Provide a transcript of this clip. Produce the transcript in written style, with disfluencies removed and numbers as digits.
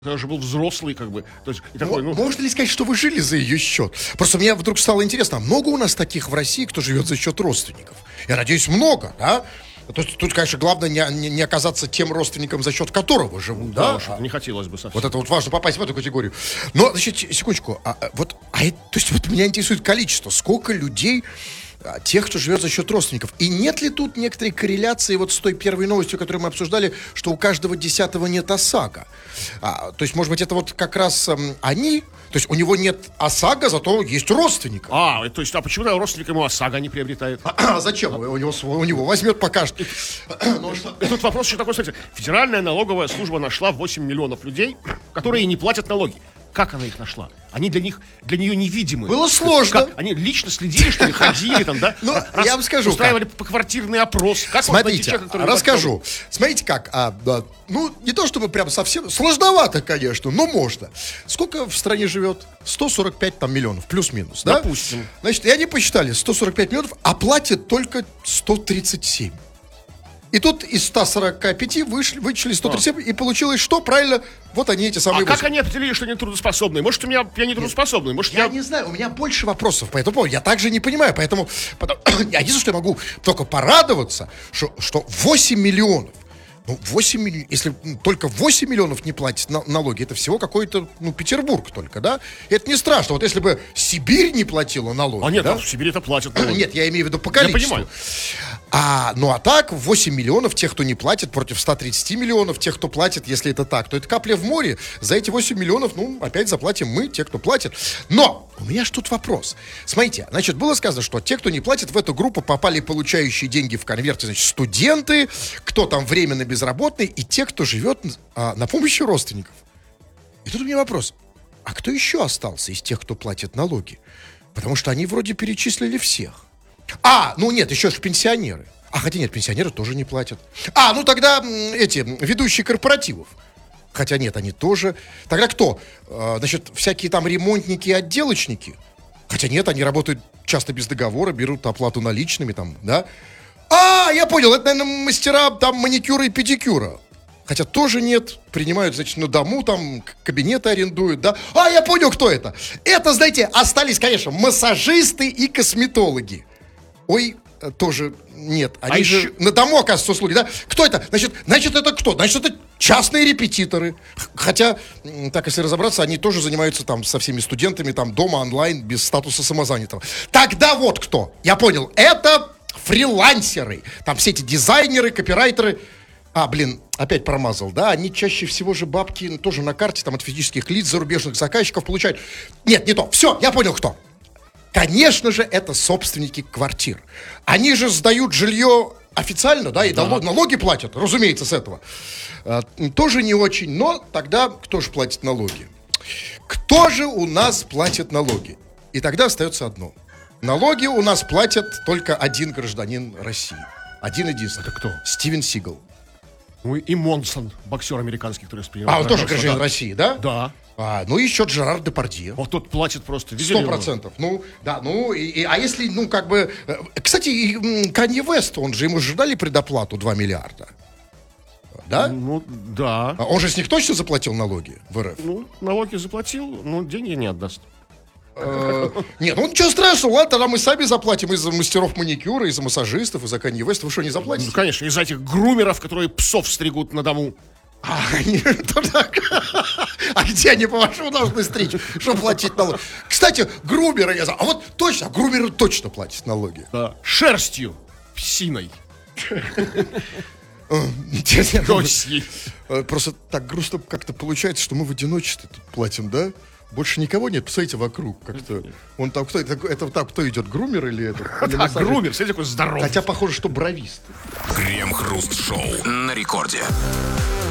Я уже был взрослый, как бы. То есть, и такой, Можно ли сказать, что вы жили за ее счет? Просто мне вдруг стало интересно, много у нас таких в России, кто живет за счет родственников? Я надеюсь, много, да? То есть тут, конечно, главное не оказаться тем родственником, за счет которого живут, да? Не хотелось бы совсем. Вот это вот важно, попасть в эту категорию. Но, значит, секундочку. То есть вот меня интересует количество. Сколько людей, тех, кто живет за счет родственников. И нет ли тут некоторой корреляции вот с той первой новостью, которую мы обсуждали, что у каждого 10-го нет ОСАГО? То есть, может быть, это вот как раз они... То есть у него нет ОСАГО, зато есть родственник. То есть, почему родственник ему ОСАГО не приобретает? Зачем? У него возьмет, покажет. И тут вопрос еще такой, смотрите. Федеральная налоговая служба нашла 8 миллионов людей, которые не платят налоги. Как она их нашла? Они для нее невидимы. Было сложно. Как? Они лично следили, что ли, ходили там, да? Я вам скажу. Устраивали поквартирный опрос. Как смотрите, расскажу. Смотрите как. Не то чтобы прям совсем... Сложновато, конечно, но можно. Сколько в стране живет? 145 там миллионов, плюс-минус, да? Допустим. Значит, и они посчитали 145 миллионов, а платят только 137. И тут из 145 вычли 137, и получилось что? Правильно, вот они эти самые... как они определили, что они трудоспособные? Может, я не трудоспособный? Может, я не знаю, у меня больше вопросов по этому поводу. Я также не понимаю, поэтому я единственное, что я могу только порадоваться, что 8 миллионов. 8 миллионов, если только 8 миллионов не платят налоги, это всего какой-то, Петербург только, да? Это не страшно. Вот если бы Сибирь не платила налоги... нет, да? в Сибири это платят налоги. Нет, я имею в виду по количеству. Я понимаю. А так, 8 миллионов тех, кто не платит, против 130 миллионов тех, кто платит, если это так, то это капля в море. За эти 8 миллионов, опять заплатим мы, те, кто платит. Но у меня ж тут вопрос. Смотрите, значит, было сказано, что те, кто не платит, в эту группу попали получающие деньги в конверте, значит, студенты, кто там временно безработный, и те, кто живет на помощи родственников. И тут у меня вопрос. А кто еще остался из тех, кто платит налоги? Потому что они вроде перечислили всех. Нет, еще же пенсионеры. Хотя нет, пенсионеры тоже не платят. Тогда эти ведущие корпоративов. Хотя нет, они тоже. Тогда кто? Значит, всякие там ремонтники и отделочники. Хотя нет, они работают часто без договора, берут оплату наличными там, да? Я понял, это, наверное, мастера там маникюра и педикюра. Хотя тоже нет, принимают, значит, на дому, там, кабинеты арендуют, да? Я понял, кто это. Это, знаете, остались, конечно, массажисты и косметологи. Тоже нет. Они же на дому, оказывается, услуги, да? Кто это? Значит, это кто? Значит, это частные репетиторы. Хотя, так, если разобраться, они тоже занимаются там со всеми студентами, там, дома, онлайн, без статуса самозанятого. Тогда вот кто. Я понял. Это фрилансеры. Там все эти дизайнеры, копирайтеры. Опять промазал, да? Они чаще всего же бабки тоже на карте, там, от физических лиц, зарубежных заказчиков получают. Нет, не то. Все, я понял, кто. Конечно же, это собственники квартир. Они же сдают жилье официально, да, и налоги платят, разумеется, с этого. Тоже не очень, но тогда кто же платит налоги? Кто же у нас платит налоги? И тогда остается одно. Налоги у нас платят только один гражданин России. Один-единственный. Это кто? Стивен Сигал. И Монсон, боксер американский, который принял. Он тоже гражданин России, да? Да. Еще Жерар Депардье. Вот тот платит просто. 100%. А если, Кстати, Канье Вест, ему же дали предоплату 2 миллиарда. Да? Да. Он же с них точно заплатил налоги в РФ? Налоги заплатил, но деньги не отдаст. Нет, ничего страшного, ладно, тогда мы сами заплатим и за мастеров маникюра, и за массажистов, и за Канье Веста. Вы что, не заплатите? Конечно, из-за этих грумеров, которые псов стригут на дому. Где они, по-вашему, должны стричь, чтобы платить налоги? Кстати, грумеры, грумеры точно платят налоги. Да. Шерстью, псиной. Просто так грустно как-то получается, что мы в одиночестве тут платим, да? Больше никого нет, посмотрите вокруг. Как-то. Он там кто кто идет, грумер или это? Да, грумер, смотрите, какой здоровый. Хотя похоже, что бровист. Крем-хруст-шоу на рекорде.